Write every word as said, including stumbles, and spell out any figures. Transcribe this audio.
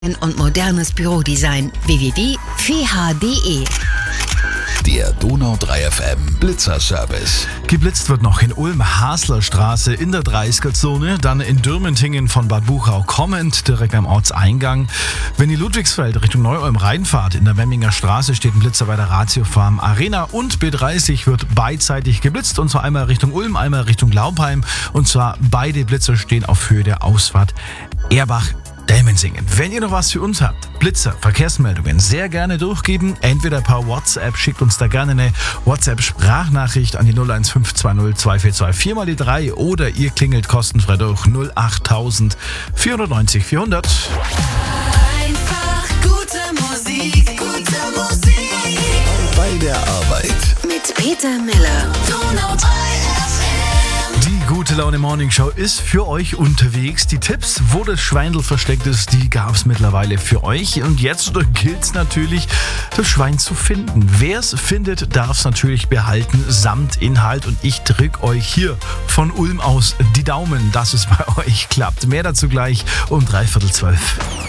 und modernes Bürodesign. w w w punkt f h punkt d e. Der Donau drei F M Blitzerservice. Geblitzt wird noch in Ulm, Haslerstraße in der dreißiger-Zone, dann in Dürmentingen von Bad Buchau kommend, direkt am Ortseingang. Wenn ihr Ludwigsfeld Richtung Neu-Ulm reinfahrt, in der Wemminger Straße steht ein Blitzer bei der Ratio Farm Arena und B dreißig wird beidseitig geblitzt, und zwar einmal Richtung Ulm, einmal Richtung Laubheim, und zwar beide Blitzer stehen auf Höhe der Ausfahrt Erbach. Dellmensingen. Wenn ihr noch was für uns habt, Blitzer, Verkehrsmeldungen, sehr gerne durchgeben. Entweder per WhatsApp, schickt uns da gerne eine WhatsApp-Sprachnachricht an die null eins fünf zwei null zwei vier zwei vier mal die drei, oder ihr klingelt kostenfrei durch null acht tausend vierhundertneunzig vierhundert. Einfach gute Musik, gute Musik. Bei der Arbeit. Mit Peter Miller. Donau drei F M. Die Gute Laune Morning Show ist für euch unterwegs. Die Tipps, wo das Schweindel versteckt ist, die gab es mittlerweile für euch. Und jetzt gilt es natürlich, das Schwein zu finden. Wer es findet, darf es natürlich behalten, samt Inhalt. Und ich drücke euch hier von Ulm aus die Daumen, dass es bei euch klappt. Mehr dazu gleich um dreiviertel zwölf.